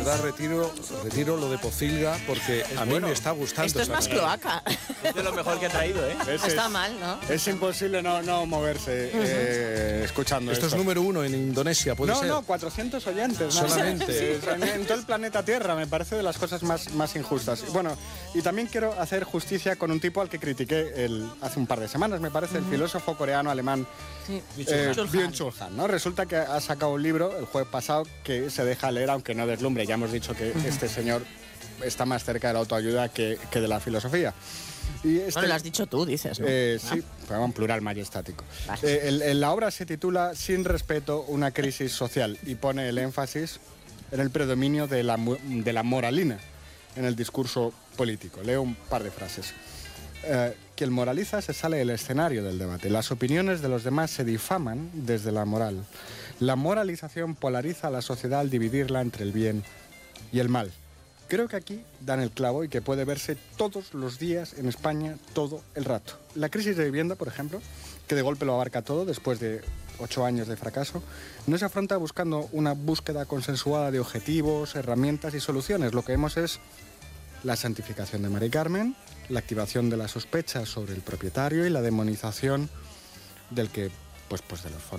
verdad retiro lo de pocilga porque a mí me está gustando. Esto es más cloaca. Es de lo mejor que ha traído, ¿eh? No está mal, ¿no? Es imposible no moverse escuchando esto. Esto es número 1 en Indonesia, ¿puede ser? No, 400 oyentes. Solamente. En todo el planeta Tierra, me parece de las cosas más injustas. Bueno, y también quiero hacer justicia con un tipo al que critiqué hace un par de semanas, me parece, el filósofo coreano-alemán Byung-Chul Han, ¿no? Resulta que ha sacado un libro el jueves pasado que se deja leer, aunque no deslumbre. Ya hemos dicho que este señor está más cerca de la autoayuda que de la filosofía. Y Bueno, lo has dicho tú, dices, ¿no? Sí, pero en plural majestático. La obra se titula Sin respeto, una crisis social, y pone el énfasis en el predominio de la moralina en el discurso político. Leo un par de frases. Quien moraliza se sale del escenario del debate. Las opiniones de los demás se difaman desde la moral. La moralización polariza a la sociedad al dividirla entre el bien y el mal. Creo que aquí dan el clavo y que puede verse todos los días en España todo el rato. La crisis de vivienda, por ejemplo, que de golpe lo abarca todo después de 8 años de fracaso, no se afronta buscando una búsqueda consensuada de objetivos, herramientas y soluciones. Lo que vemos es la santificación de Mari Carmen, la activación de la sospecha sobre el propietario y la demonización del que, pues de los fondos